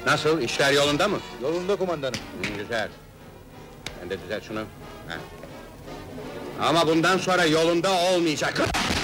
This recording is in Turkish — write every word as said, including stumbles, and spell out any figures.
Nasıl, işler yolunda mı? Yolunda kumandanım. Hı, güzel. Sen de düzelt şunu. Ha. Ama bundan sonra yolunda olmayacak.